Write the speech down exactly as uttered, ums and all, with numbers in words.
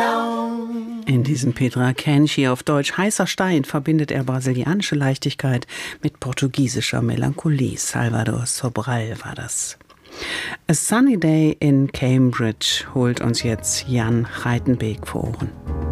In diesem Petra Kenshi, auf Deutsch heißer Stein, verbindet er brasilianische Leichtigkeit mit portugiesischer Melancholie. Salvador Sobral war das. A Sunny Day in Cambridge holt uns jetzt Jan Geitenbeek vor Ohren.